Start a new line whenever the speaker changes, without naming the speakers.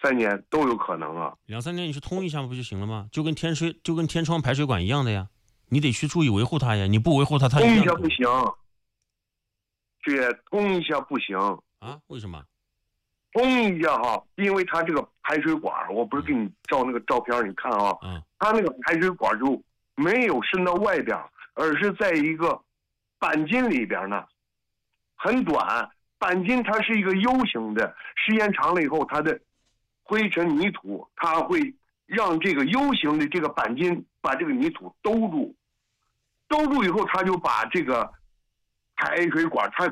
3年都有可能啊。
2、3年你去通一下不就行了吗？就跟天窗排水管一样的呀，你得去注意维护它呀，你不维护它，它
通一下不行，通一下不行
啊？为什么？
通一下哈，因为它这个排水管，我不是给你照那个照片，你看啊，它那个排水管就没有伸到外边，而是在一个钣金里边呢，很短。钣金它是一个 U 型的，时间长了以后，它的灰尘泥土，它会让这个 U 型的这个钣金把这个泥土兜住以后，它就把这个排水管它